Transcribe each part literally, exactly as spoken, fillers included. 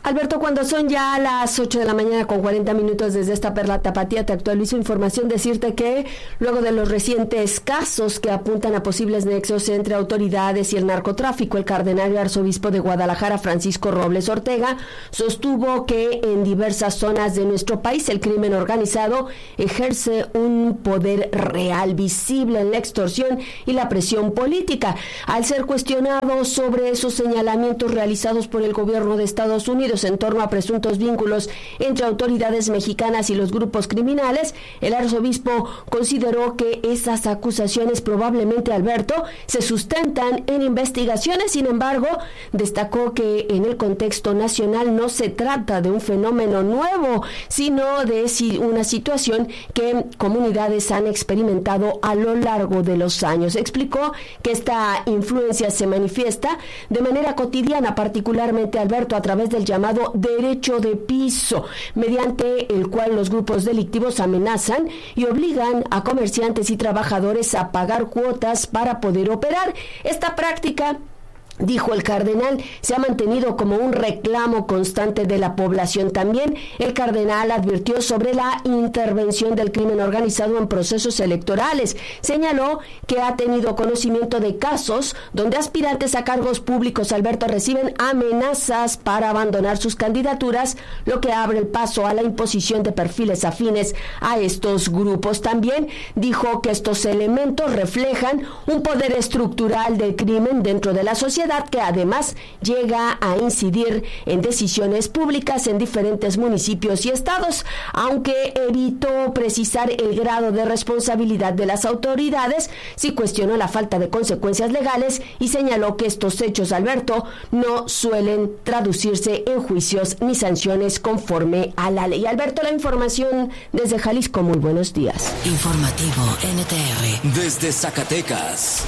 Alberto, cuando son ya las ocho de la mañana con cuarenta minutos desde esta perla tapatía, te actualizo información, decirte que luego de los recientes casos que apuntan a posibles nexos entre autoridades y el narcotráfico, el cardenal y arzobispo de Guadalajara, Francisco Robles Ortega, sostuvo que en diversas zonas de nuestro país el crimen organizado ejerce un poder real, visible en la extorsión y la presión política. Al ser cuestionado sobre esos señalamientos realizados por el gobierno de Estados Unidos en torno a presuntos vínculos entre autoridades mexicanas y los grupos criminales, el arzobispo consideró que esas acusaciones probablemente, Alberto, se sustentan en investigaciones. Sin embargo, destacó que en el contexto nacional no se trata de un fenómeno nuevo, sino de una situación que comunidades han experimentado a lo largo de los años. Explicó que esta influencia se manifiesta de manera cotidiana, particularmente, Alberto, a través del llamado derecho de piso, mediante el cual los grupos delictivos amenazan y obligan a comerciantes y trabajadores a pagar cuotas para poder operar. Esta práctica, dijo el cardenal, se ha mantenido como un reclamo constante de la población. También el cardenal advirtió sobre la intervención del crimen organizado en procesos electorales. Señaló que ha tenido conocimiento de casos donde aspirantes a cargos públicos, Alberto, reciben amenazas para abandonar sus candidaturas, lo que abre el paso a la imposición de perfiles afines a estos grupos. También dijo que estos elementos reflejan un poder estructural del crimen dentro de la sociedad, que además llega a incidir en decisiones públicas en diferentes municipios y estados, aunque evitó precisar el grado de responsabilidad de las autoridades. Sí cuestionó la falta de consecuencias legales y señaló que estos hechos, Alberto, no suelen traducirse en juicios ni sanciones conforme a la ley. Alberto, la información desde Jalisco. Muy buenos días. Informativo N T R desde Zacatecas.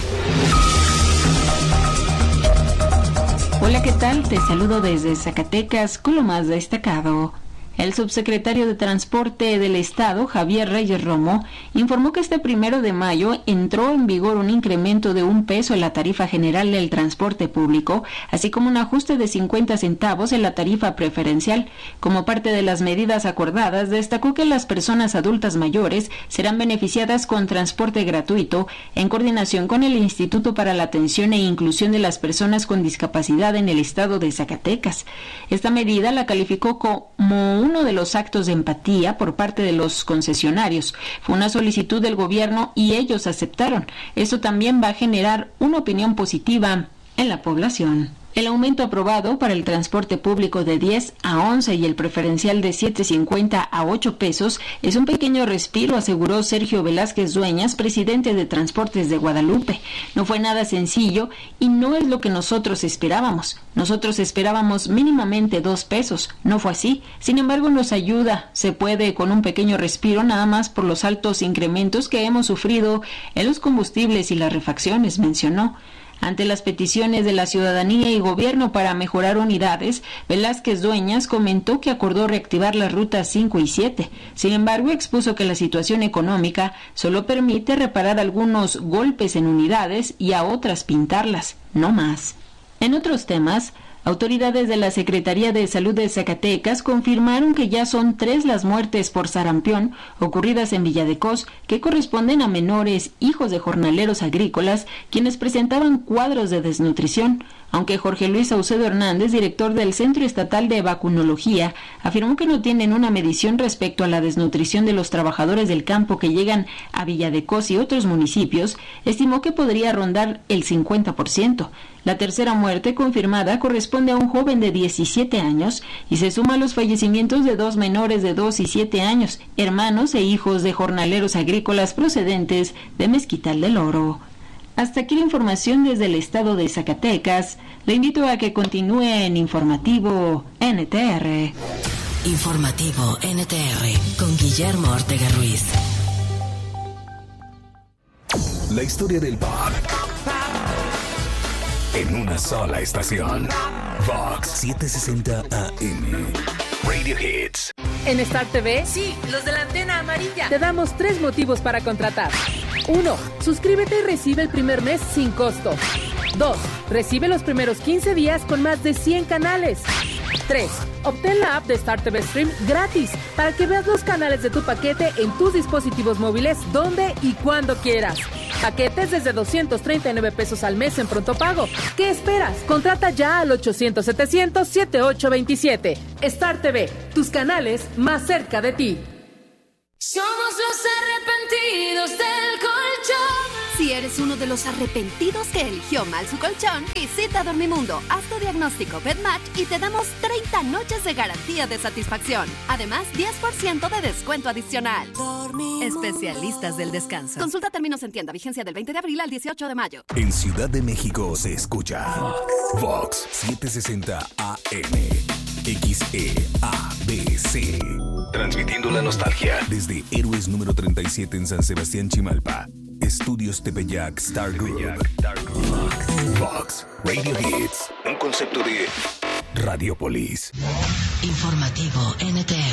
Hola, ¿qué tal? Te saludo desde Zacatecas con lo más destacado. El subsecretario de Transporte del Estado, Javier Reyes Romo, informó que este primero de mayo entró en vigor un incremento de un peso en la tarifa general del transporte público, así como un ajuste de cincuenta centavos en la tarifa preferencial. Como parte de las medidas acordadas, destacó que las personas adultas mayores serán beneficiadas con transporte gratuito en coordinación con el Instituto para la Atención e Inclusión de las Personas con Discapacidad en el estado de Zacatecas. Esta medida la calificó como uno de los actos de empatía por parte de los concesionarios. Fue una solicitud del gobierno y ellos aceptaron. Esto también va a generar una opinión positiva en la población. El aumento aprobado para el transporte público de diez a once y el preferencial de siete cincuenta a ocho pesos es un pequeño respiro, aseguró Sergio Velázquez Dueñas, presidente de Transportes de Guadalupe. No fue nada sencillo y no es lo que nosotros esperábamos. Nosotros esperábamos mínimamente dos pesos. No fue así. Sin embargo, nos ayuda. Se puede con un pequeño respiro, nada más por los altos incrementos que hemos sufrido en los combustibles y las refacciones, mencionó. Ante las peticiones de la ciudadanía y gobierno para mejorar unidades, Velázquez Dueñas comentó que acordó reactivar las rutas cinco y siete. Sin embargo, expuso que la situación económica solo permite reparar algunos golpes en unidades y a otras pintarlas, no más. En otros temas, autoridades de la Secretaría de Salud de Zacatecas confirmaron que ya son tres las muertes por sarampión ocurridas en Villadecós, que corresponden a menores hijos de jornaleros agrícolas quienes presentaban cuadros de desnutrición. Aunque Jorge Luis Saucedo Hernández, director del Centro Estatal de Vacunología, afirmó que no tienen una medición respecto a la desnutrición de los trabajadores del campo que llegan a Villadecós y otros municipios, estimó que podría rondar el cincuenta por ciento. La tercera muerte confirmada corresponde a un joven de diecisiete años y se suma a los fallecimientos de dos menores de dos y siete años, hermanos e hijos de jornaleros agrícolas procedentes de Mezquital del Oro. Hasta aquí la información desde el estado de Zacatecas. Le invito a que continúe en Informativo N T R. Informativo N T R con Guillermo Ortega Ruiz. La historia del pop en una sola estación. Vox setecientos sesenta A M. Radio Hits. En Star T V, sí, los de la antena amarilla, te damos tres motivos para contratar. Uno, suscríbete y recibe el primer mes sin costo. Dos, recibe los primeros quince días con más de cien canales. tres. Obtén la app de Star T V Stream gratis para que veas los canales de tu paquete en tus dispositivos móviles donde y cuando quieras. Paquetes desde doscientos treinta y nueve pesos al mes en pronto pago. ¿Qué esperas? Contrata ya al ochocientos setecientos setenta y ocho veintisiete. Star T V, tus canales más cerca de ti. Somos los arrepentidos del colchón. Si eres uno de los arrepentidos que eligió mal su colchón, visita Dormimundo, haz tu diagnóstico BedMatch y te damos treinta noches de garantía de satisfacción. Además, diez por ciento de descuento adicional. Dormimundo. Especialistas del descanso. Consulta términos en tienda. Vigencia del veinte de abril al dieciocho de mayo. En Ciudad de México se escucha Vox setecientos sesenta A M, X E A B C. Transmitiendo la nostalgia desde Héroes número treinta y siete en San Sebastián, Chimalpa. Estudios Tepeyac Star Group. Vox Radio Hits. Un concepto de Radiopolis. Informativo N T R.